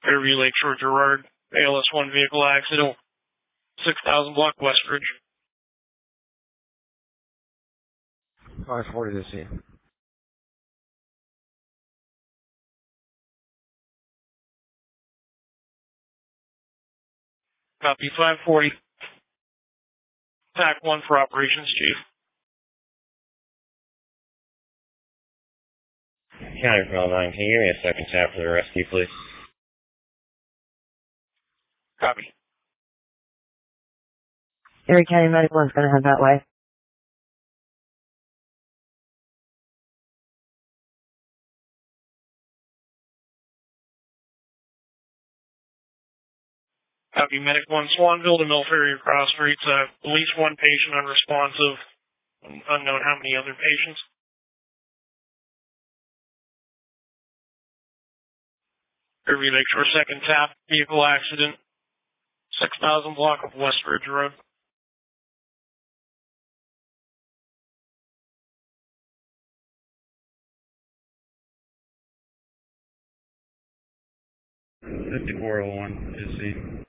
Fairview Lakeshore Gerard, ALS1 vehicle accident, 6000 block Westridge. 540 to see. Copy 540. TAC 1 for operations chief. County Patrol 9, can you give me a second tap for the rescue, please? Copy. Erie County Medical is going to head that way. Copy. Medic 1 Swanville to Mill Ferry across streets. At least one patient unresponsive. Unknown how many other patients. Fairview Lakeshore second tap. Vehicle accident. 6000 block of Westridge Road. $5401 is seen.